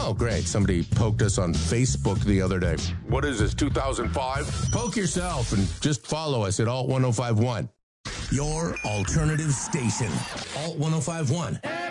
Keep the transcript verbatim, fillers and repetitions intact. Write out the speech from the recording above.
Oh, great. Somebody poked us on Facebook the other day. What is this, two thousand five? Poke yourself and just follow us at Alt ten fifty-one. Your alternative station. Alt ten fifty-one.